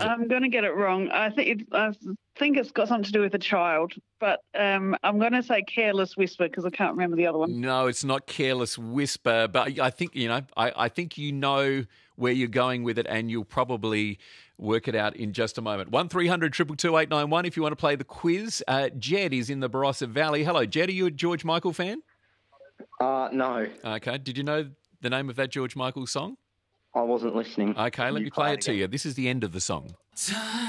I'm going to get it wrong. I think it's got something to do with a child, but I'm going to say Careless Whisper because I can't remember the other one. No, it's not Careless Whisper, but I think, I think you know where you're going with it, and you'll probably work it out in just a moment. 1300 222 891 if you want to play the quiz. Jed is in the Barossa Valley. Hello, Jed. Are you a George Michael fan? No. Okay. Did you know the name of that George Michael song? I wasn't listening. Okay, let me play it to you. This is the end of the song.